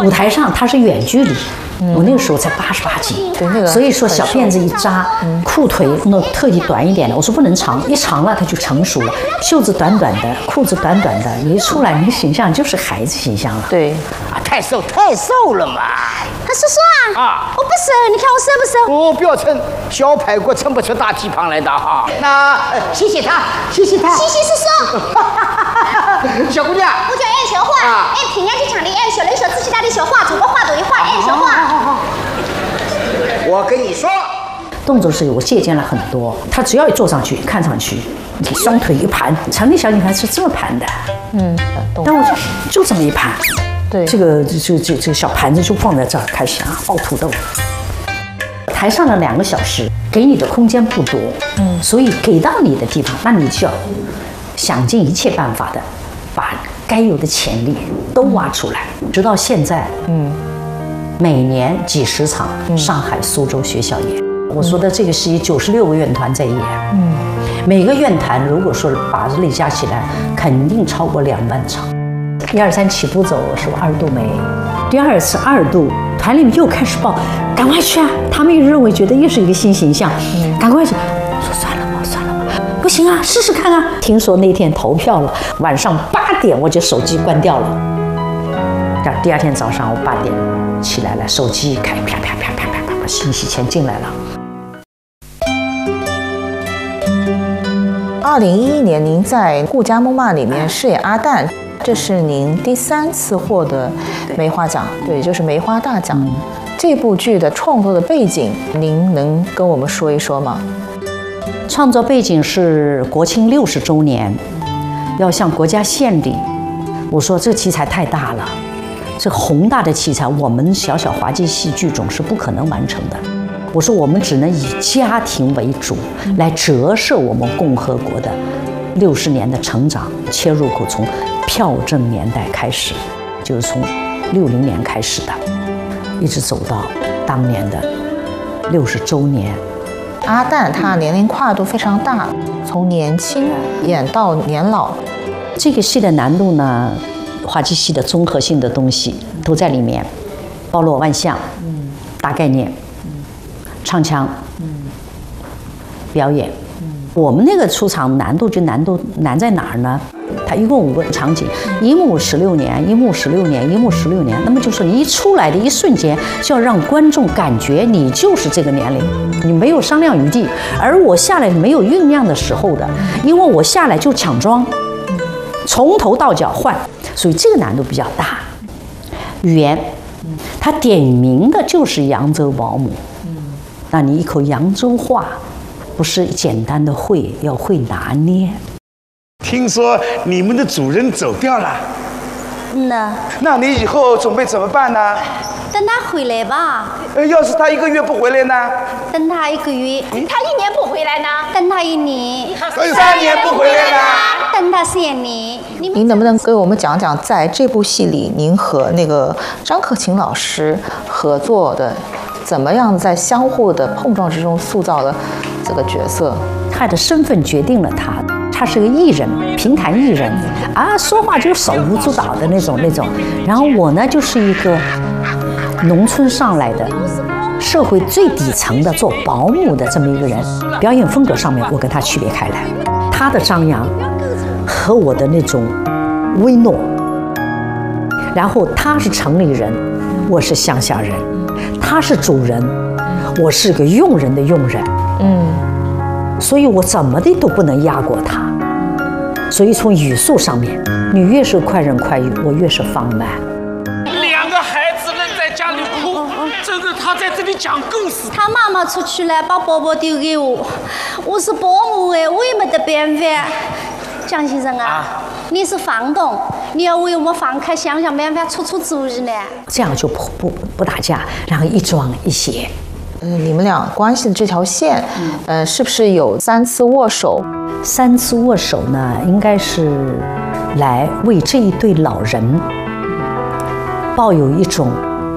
舞台上它是远距离。我那个时候才88斤， 对那个， 所以说小辫子一扎，裤腿弄特地短一点的，我说不能长，一长了它就成熟了。袖子短短的，裤子短短的，一出来你形象就是孩子形象了。 对， 太瘦了嘛！ 叔叔啊，我不瘦，你看我瘦不瘦？ 我不要称，小排骨称不出大鸡胖来的哈。那谢谢他，谢谢他， 谢谢叔叔。小姑娘， 我叫艾小花，艾平安就厂里艾小雷小自己家的小花，祖国花朵的花，艾小花。 我跟你说， 动作是我借鉴了很多，他只要一坐上去，看上去你双腿一盘，城里小女孩是这么盘的，但我就这么一盘。 对， 这个小盘子就放在这儿，开始爆土豆。台上的2个小时，给你的空间不多，所以给到你的地方，那你就要想尽一切办法的，把该有的潜力都挖出来。直到现在，每年几10场上海、苏州学校演。我说的这个戏96个院团在演，每个院团如果说把累加起来，肯定超过2万场。1、2、3起步走，我说2度没，第2次2度，团里面又开始报，赶快去啊！他们也认为觉得又是一个新形象，赶快去。我说算了吧，不行啊，试试看啊。听说那天投票了，晚上8点我就手机关掉了。第2天早上我8点起来了，手机开，啪，信息全进来了。 2011年，您在《顾家梦骂》里面饰演阿旦，这是您第3次获得梅花奖，对，就是梅花大奖。这部剧的创作的背景，您能跟我们说一说吗？ 创作背景是国庆60周年，要向国家献礼。我说这个题材太大了，这宏大的题材，我们小滑稽戏剧种是不可能完成的。我说我们只能以家庭为主，来折射我们共和国的60年的成长切入口，从票证年代开始，就是从60年开始的，一直走到当年的60周年。 阿旦他年龄跨度非常大，从年轻演到年老。 这个戏的难度呢，滑稽戏的综合性的东西都在里面，包罗万象，大概念，唱腔，表演。我们那个出场难度难在哪儿呢？它一共5个场景，一幕16年，一幕16年，一幕16年。那么就是你一出来的一瞬间，就要让观众感觉你就是这个年龄，你没有商量余地。而我下来没有酝酿的时候的，因为我下来就抢妆，从头到脚换，所以这个难度比较大。语言，它点名的就是扬州保姆，那你一口扬州话，不是简单的会，要会拿捏。 听说你们的主任走掉了， 那你以后准备怎么办呢？ 等他回来吧。 要是他1个月不回来呢？ 等他1个月。他1年不回来呢？等他1年。 3年不回来呢？ 等他3年。 您能不能跟我们讲讲，在这部戏里，您和那个张克勤老师合作的，怎么样在相互的碰撞之中塑造了这个角色？ 他的身份决定了他是个艺人，评弹艺人啊，说话就手舞足蹈的那种。然后我呢，就是一个农村上来的，社会最底层的做保姆的这么一个人。表演风格上面，我跟他区别开来，他的张扬和我的那种微诺。然后他是城里人，我是乡下人；他是主人，我是个佣人的佣人。所以我怎么的都不能压过他。所以从语速上面，你越是快人快语，我越是放慢。 2个孩子扔在家里哭，这个他在这里讲故事。 他妈妈出去了，把宝宝丢给我，我是保姆哎，我也没得办法。江先生啊，你是房东，你要为我们房客想办法出主意呢。 这样就不打架，然后一庄一谐。 你们俩关系的这条线，是不是有3次握手 ？3次握手呢，应该是来为这一对老人抱有一种